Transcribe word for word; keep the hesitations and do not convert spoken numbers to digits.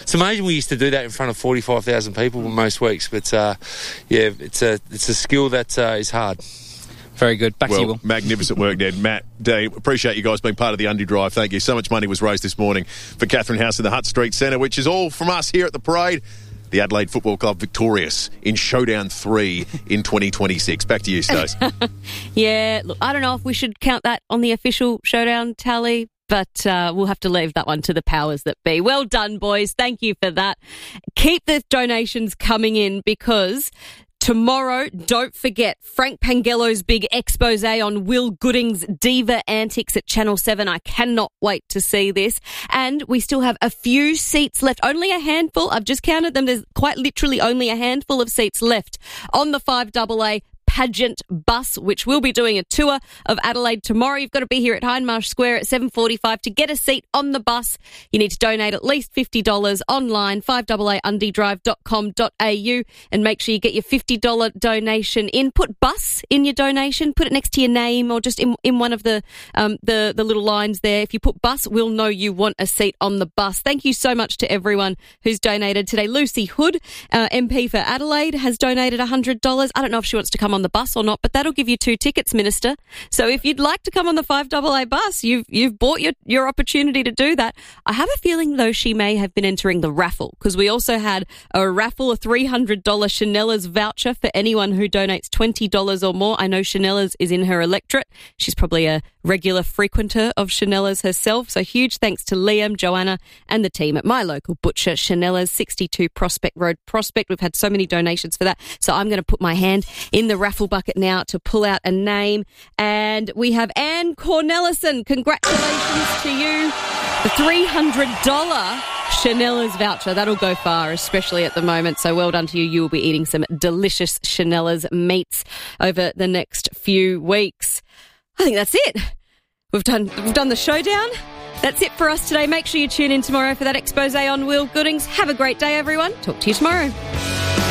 it's amazing we used to do that in front of forty-five thousand people most weeks. But, uh, yeah, it's a, it's a skill that uh, is hard. Very good. Back well, to you, Will. Magnificent work, Ned. Matt, Dave, appreciate you guys being part of the Undie Drive. Thank you. So much money was raised this morning for Catherine House in the Hutt Street Centre, which is all from us here at the Parade. The Adelaide Football Club victorious in Showdown three in twenty twenty-six. Back to you, Stace. Yeah, look, I don't know if we should count that on the official Showdown tally, but uh, we'll have to leave that one to the powers that be. Well done, boys. Thank you for that. Keep the donations coming in because tomorrow, don't forget, Frank Pangello's big expose on Will Gooding's diva antics at Channel seven. I cannot wait to see this. And we still have a few seats left, only a handful. I've just counted them. There's quite literally only a handful of seats left on the five A A pageant bus, which will be doing a tour of Adelaide tomorrow. You've got to be here at Hindmarsh Square at seven forty-five to get a seat on the bus. You need to donate at least fifty dollars online, five A A undie drive dot com dot a u, and make sure you get your fifty dollars donation in. Put bus in your donation, put it next to your name or just in, in one of the, um, the, the little lines there. If you put bus, we'll know you want a seat on the bus. Thank you so much to everyone who's donated today. Lucy Hood, uh, M P for Adelaide, has donated one hundred dollars. I don't know if she wants to come on the bus or not, but that'll give you two tickets, Minister. So if you'd like to come on the five A A bus, you've you've bought your, your opportunity to do that. I have a feeling, though, she may have been entering the raffle because we also had a raffle, a three hundred dollars Chanella's voucher for anyone who donates twenty dollars or more. I know Chanella's is in her electorate. She's probably a regular frequenter of Chanella's herself. So huge thanks to Liam, Joanna and the team at my local butcher, Chanella's, sixty-two Prospect Road, Prospect. We've had so many donations for that. So I'm going to put my hand in the raffle bucket now to pull out a name. And we have Anne Cornelison. Congratulations to you. The three hundred dollars Chanella's voucher. That'll go far, especially at the moment. So well done to you. You will be eating some delicious Chanella's meats over the next few weeks. I think that's it. We've done we've done the showdown. That's it for us today. Make sure you tune in tomorrow for that expose on Will Goodings. Have a great day, everyone. Talk to you tomorrow.